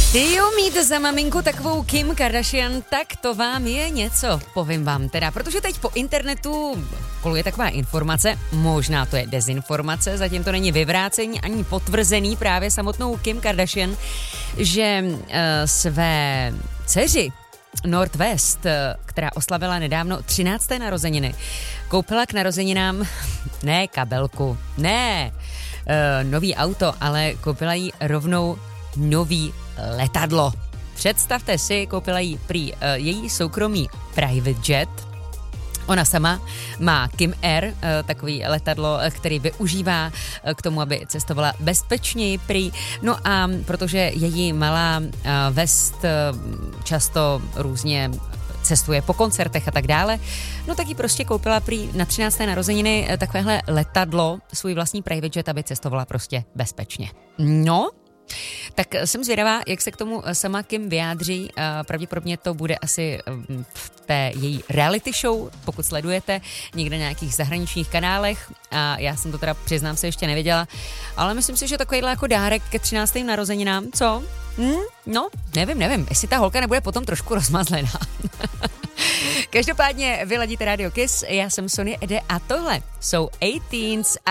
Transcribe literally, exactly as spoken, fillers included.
Ty mít za maminku takovou Kim Kardashian, tak to vám je něco, povím vám teda, protože teď po internetu koluje taková informace, možná to je dezinformace, zatím to není vyvrácení ani potvrzený právě samotnou Kim Kardashian, že uh, své dceři North West, která oslavila nedávno třinácté narozeniny, koupila k narozeninám ne kabelku, ne uh, nový auto, ale koupila jí rovnou nový letadlo. Představte si, koupila jí prý uh, její soukromý private jet. Ona sama má Kim Air, uh, takový letadlo, který využívá uh, k tomu, aby cestovala bezpečněji prý. No a protože její malá uh, West uh, často různě cestuje po koncertech a tak dále, no tak jí prostě koupila prý na třinácté narozeniny takovéhle letadlo, svůj vlastní private jet, aby cestovala prostě bezpečně. No, tak jsem zvědavá, jak se k tomu sama Kim vyjádří. Pravděpodobně to bude asi v té její reality show, pokud sledujete někde na nějakých zahraničních kanálech. A já jsem to teda, přiznám se, ještě nevěděla. Ale myslím si, že takovýhle jako dárek ke třináctým narozeninám, co? Hm? No, nevím, nevím, jestli ta holka nebude potom trošku rozmazlená. Každopádně vy ladíte Radio Kiss, já jsem Sonia Ede a tohle jsou osmnáctky a